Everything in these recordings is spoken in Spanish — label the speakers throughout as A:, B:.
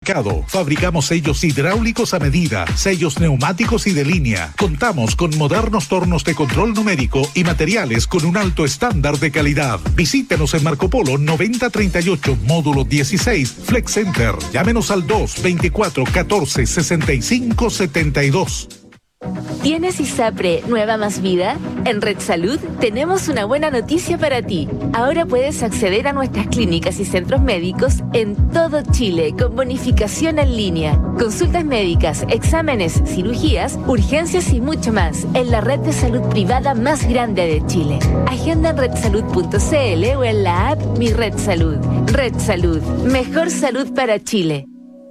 A: mercado. Fabricamos sellos hidráulicos a medida, sellos neumáticos y de línea. Contamos con modernos tornos de control numérico y materiales con un alto estándar de calidad. Visítenos en Marco Polo 9038, módulo 16, Flex Center. Llámenos al 224-14-65-72.
B: ¿Tienes ISAPRE Nueva Más Vida? En Red Salud tenemos una buena noticia para ti. Ahora puedes acceder a nuestras clínicas y centros médicos en todo Chile con bonificación en línea. Consultas médicas, exámenes, cirugías, urgencias y mucho más en la red de salud privada más grande de Chile. Agenda en redsalud.cl o en la app Mi Red Salud. Red Salud, mejor salud para Chile.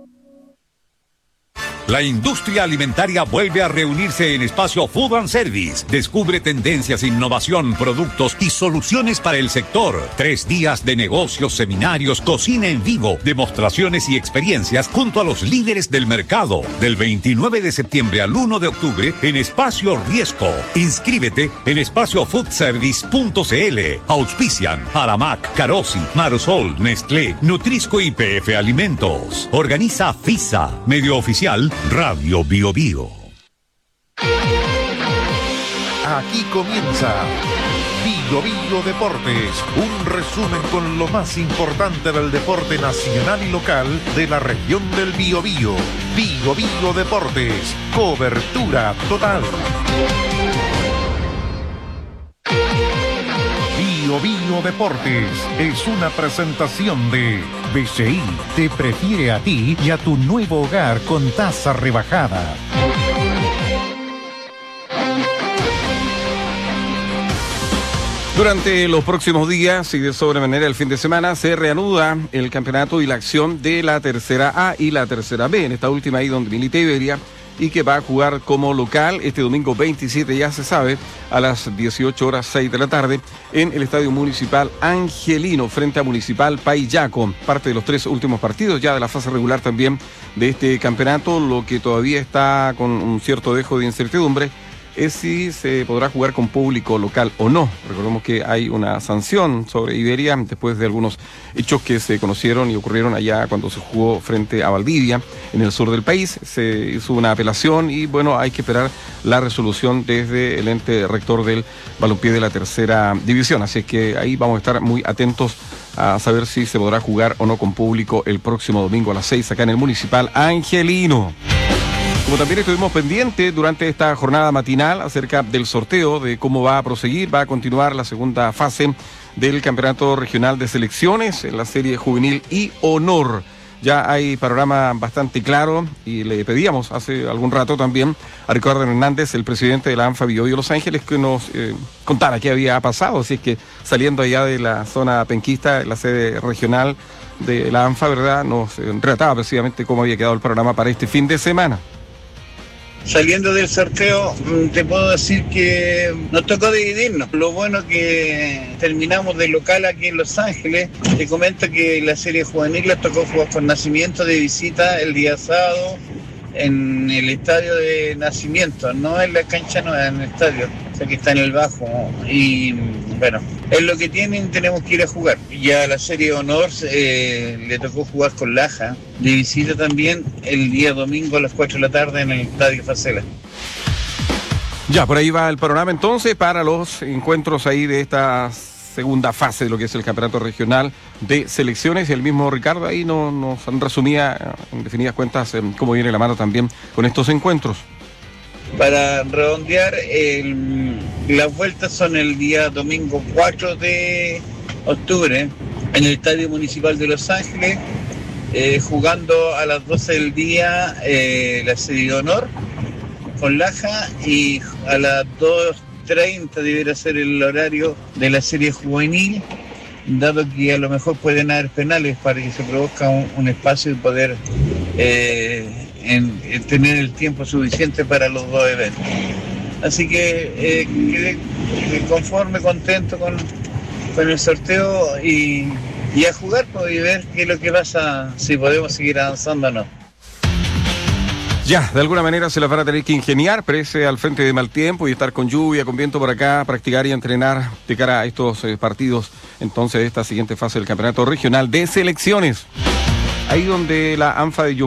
C: La industria alimentaria vuelve a reunirse en Espacio Food and Service. Descubre tendencias, innovación, productos y soluciones para el sector. 3 días de negocios, seminarios, cocina en vivo, demostraciones y experiencias junto a los líderes del mercado. Del 29 de septiembre al 1 de octubre en Espacio Riesco. Inscríbete en espaciofoodservice.cl. Auspician Aramac, Carosi, Marosol, Nestlé, Nutrisco y PF Alimentos. Organiza FISA, medio oficial Radio Bio Bio.
D: Aquí comienza Bio Bio Deportes, un resumen con lo más importante del deporte nacional y local de la región del Biobío. Bio Bio Deportes, cobertura total. Bio Bio Deportes es una presentación de BCI. Te prefiere a ti y a tu nuevo hogar con tasa rebajada.
E: Durante los próximos días y de sobremanera el fin de semana se reanuda el campeonato y la acción de la tercera A y la tercera B. En esta última ahí donde milita Iberia y que va a jugar como local este domingo 27, ya se sabe, a las 18:06 de la tarde en el Estadio Municipal Angelino frente a Municipal Payaco. Parte de los 3 últimos partidos ya de la fase regular también de este campeonato, lo que todavía está con un cierto dejo de incertidumbre es si se podrá jugar con público local o no. Recordemos que hay una sanción sobre Iberia después de algunos hechos que se conocieron y ocurrieron allá cuando se jugó frente a Valdivia, en el sur del país. Se hizo una apelación y bueno, hay que esperar la resolución desde el ente rector del balompié de la tercera división. Así que ahí vamos a estar muy atentos a saber si se podrá jugar o no con público el próximo domingo a las 6 acá en el Municipal Angelino. Como también estuvimos pendientes durante esta jornada matinal acerca del sorteo, de cómo va a proseguir, va a continuar la segunda fase del Campeonato Regional de Selecciones en la serie juvenil y honor. Ya hay panorama bastante claro y le pedíamos hace algún rato también a Ricardo Hernández, el presidente de la ANFA Biobío Los Ángeles, que nos contara qué había pasado, así es que saliendo allá de la zona penquista, la sede regional de la ANFA, ¿verdad? Nos relataba precisamente cómo había quedado el panorama para este fin de semana.
F: Saliendo del sorteo, te puedo decir que nos tocó dividirnos. Lo bueno que terminamos de local aquí en Los Ángeles. Te comento que la serie juvenil les tocó jugar con Nacimiento de visita el día sábado en el estadio de Nacimiento, no en la cancha nueva, en el estadio, o sea que está en el bajo. Y bueno, es lo que tienen, tenemos que ir a jugar. Ya la serie honor le tocó jugar con Laja, de visita también el día domingo a las 4 de la tarde en el estadio Facela.
E: Ya, por ahí va el panorama entonces para los encuentros ahí de esta segunda fase de lo que es el campeonato regional de selecciones. Y el mismo Ricardo ahí nos resumía en definidas cuentas cómo viene la mano también con estos encuentros.
F: Para redondear, las vueltas son el día domingo 4 de octubre en el Estadio Municipal de Los Ángeles, jugando a las 12 del día la serie de honor con Laja, y a las 2:30 debería ser el horario de la serie juvenil, dado que a lo mejor pueden haber penales para que se produzca un espacio y poder tener el tiempo suficiente para los 2 eventos. Así que quedé conforme, contento con el sorteo y a jugar y ver qué es lo que pasa, si podemos seguir avanzando o no.
E: Ya, de alguna manera se las van a tener que ingeniar, prese al frente de mal tiempo y estar con lluvia, con viento por acá, practicar y entrenar de cara a estos partidos, entonces, esta siguiente fase del campeonato regional de selecciones. Ahí donde la ANFA de